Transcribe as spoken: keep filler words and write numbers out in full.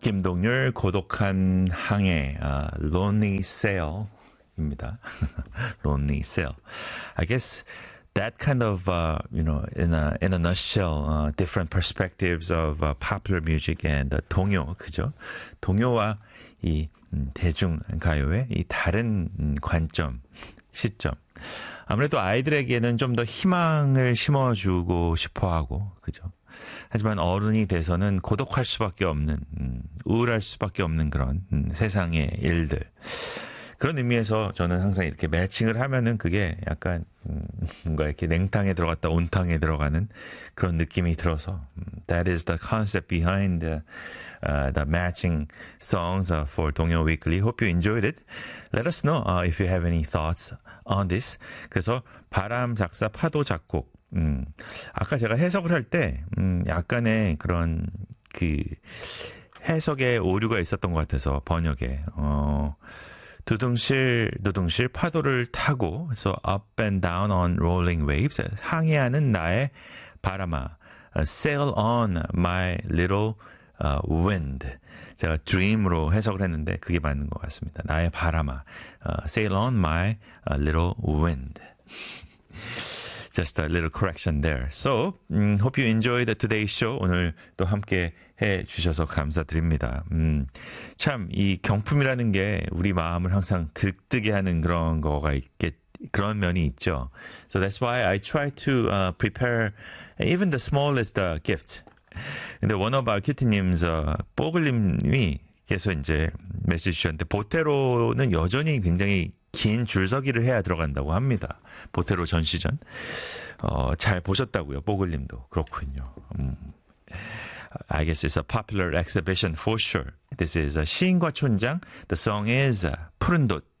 김동률 고독한 항해, uh, Lonely Sail입니다. Lonely Sail. I guess that kind of, uh, you know, in a in a nutshell, uh, different perspectives of uh, popular music and uh, 동요, 그죠? 동요와 이 음, 대중 가요의 이 다른 음, 관점, 시점. 아무래도 아이들에게는 좀 더 희망을 심어주고 싶어하고, 그죠? 하지만 어른이 돼서는 고독할 수밖에 없는, 음, 우울할 수밖에 없는 그런 음, 세상의 일들. 그런 의미에서 저는 항상 이렇게 매칭을 하면은 그게 약간 음, 뭔가 이렇게 냉탕에 들어갔다 온탕에 들어가는 그런 느낌이 들어서 음, that is the concept behind the, uh, the matching songs uh, for 동요 Weekly. Hope you enjoyed it. Let us know uh, if you have any thoughts on this. 그래서 바람 작사 파도 작곡. 음, 아까 제가 해석을 할 때 음, 약간의 그런 그 해석에 오류가 있었던 것 같아서 번역에 어. 두둥실 두둥실 파도를 타고 그래서 up and down on rolling waves 항해하는 나의 바람아 sail on my little uh, wind 제가 dream으로 해석을 했는데 그게 맞는 것 같습니다. 나의 바람아 uh, sail on my uh, little wind. Just a little correction there. So, um, hope you enjoyed today's show. 오늘 또 함께 해 주셔서 감사드립니다. 음, 참, 이 경품이라는 게 우리 마음을 항상 들뜨게 하는 그런 거가 있겠, 그런 면이 있죠. So that's why I try to uh, prepare even the smallest uh, gift. 근데 one of our 큐티님's uh, 뽀글님이 계속 이제 메시지 주셨는데, 보테로는 여전히 굉장히 긴 줄서기를 해야 들어간다고 합니다. 보테로 전시전. 어, 잘 보셨다고요, 뽀글님도. 그렇군요. 음. I guess it's a popular exhibition for sure. This is uh, 시인과 촌장. The song is uh, 푸른 돛.